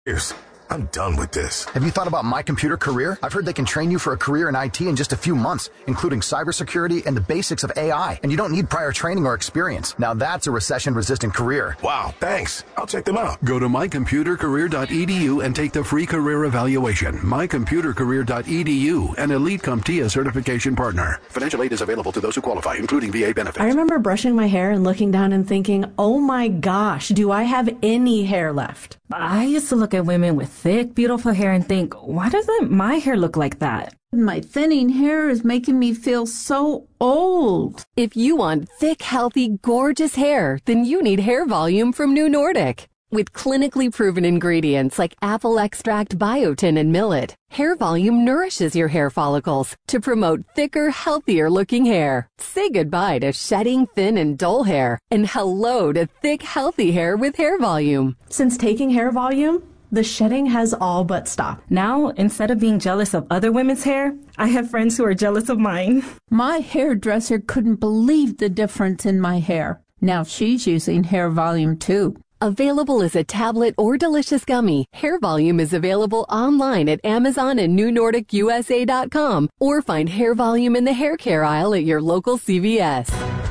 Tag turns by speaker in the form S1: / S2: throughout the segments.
S1: I'm done with this.
S2: Have you thought about My Computer Career? I've heard they can train you for a career in IT in just a few months, including cybersecurity and the basics of AI. And you don't need prior training or experience. Now that's a recession-resistant career.
S1: Wow, thanks. I'll check them out.
S3: Go to mycomputercareer.edu and take the free career evaluation. mycomputercareer.edu, an Elite CompTIA certification partner. Financial aid is available to those who qualify, including VA benefits.
S4: I remember brushing my hair and looking down and thinking, oh my gosh, do I have any hair left?
S5: I used to look at women with thick, beautiful hair and think, why doesn't my hair look like that?
S6: My thinning hair is making me feel so old.
S7: If you want thick, healthy, gorgeous hair, then you need Hair Volume from New Nordic. With clinically proven ingredients like apple extract, biotin, and millet, Hair Volume nourishes your hair follicles to promote thicker, healthier-looking hair. Say goodbye to shedding, thin, and dull hair, and hello to thick, healthy hair with Hair Volume.
S4: Since taking Hair Volume, the shedding has all but stopped.
S5: Now, instead of being jealous of other women's hair, I have friends who are jealous of mine.
S6: My hairdresser couldn't believe the difference in my hair. Now she's using Hair Volume too.
S7: Available as a tablet or delicious gummy, Hair Volume is available online at Amazon and NewNordicUSA.com, or find Hair Volume in the hair care aisle at your local CVS.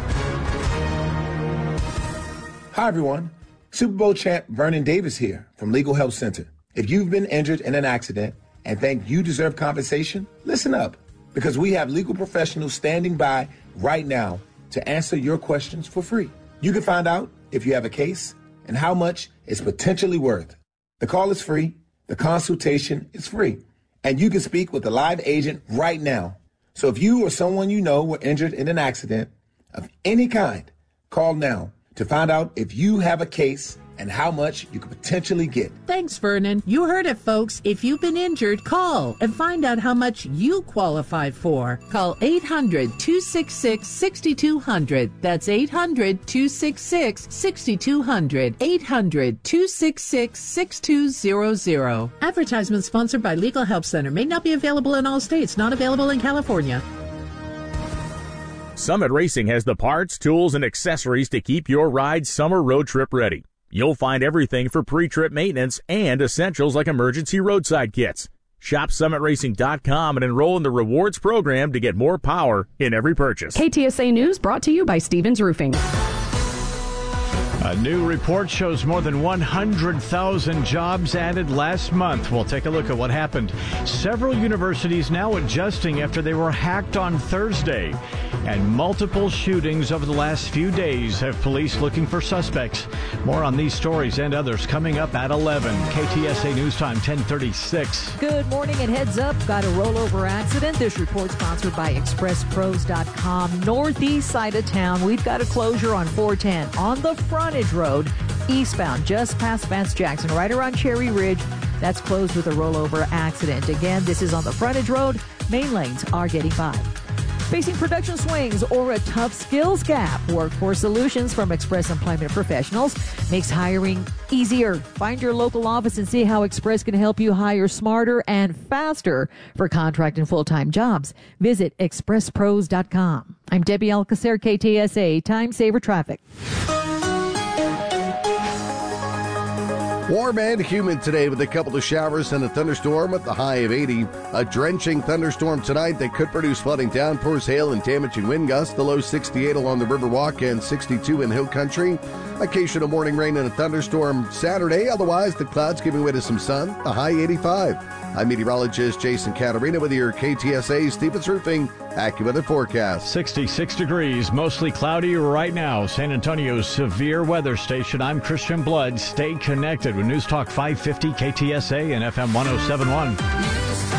S8: Hi, everyone. Super Bowl champ Vernon Davis here from Legal Help Center. If you've been injured in an accident and think you deserve compensation, listen up, because we have legal professionals standing by right now to answer your questions for free. You can find out if you have a case and how much it's potentially worth. The call is free, the consultation is free, and you can speak with a live agent right now. So if you or someone you know were injured in an accident of any kind, call now to find out if you have a case and how much you could potentially get.
S9: Thanks, Vernon. You heard it, folks. If you've been injured, call and find out how much you qualify for. Call 800-266-6200. That's 800-266-6200. 800-266-6200. Advertisement sponsored by Legal Help Center. May not be available in all states. Not available in California.
S10: Summit Racing has the parts, tools, and accessories to keep your ride summer road trip ready. You'll find everything for pre-trip maintenance and essentials like emergency roadside kits. Shop SummitRacing.com and enroll in the rewards program to get more power in every purchase.
S11: KTSA News brought to you by Stevens Roofing.
S12: A new report shows more than 100,000 jobs added last month. We'll take a look at what happened. Several universities now adjusting after they were hacked on Thursday. And multiple shootings over the last few days have police looking for suspects. More on these stories and others coming up at 11. KTSA News Time, 10:36.
S13: Good morning and heads up. Got a rollover accident. This report sponsored by ExpressPros.com. Northeast side of town, we've got a closure on 410 on the frontage road, eastbound, just past Vance Jackson, right around Cherry Ridge. That's closed with a rollover accident. Again, this is on the frontage road. Main lanes are getting by. Facing production swings or a tough skills gap, Workforce Solutions from Express Employment Professionals makes hiring easier. Find your local office and see how Express can help you hire smarter and faster for contract and full-time jobs. Visit expresspros.com. I'm Debbie Alcacer, KTSA, Time Saver Traffic.
S14: Warm and humid today with a couple of showers and a thunderstorm at the high of 80. A drenching thunderstorm tonight that could produce flooding, downpours, hail, and damaging wind gusts. The low 68 along the Riverwalk and 62 in Hill Country. Occasional morning rain and a thunderstorm Saturday. Otherwise, the clouds giving way to some sun. The high 85. I'm meteorologist Jason Catarina with your KTSA Stevens Roofing AccuWeather forecast.
S12: 66 degrees, mostly cloudy right now. San Antonio's severe weather station. I'm Christian Blood. Stay connected with News Talk 550 KTSA and FM 1071.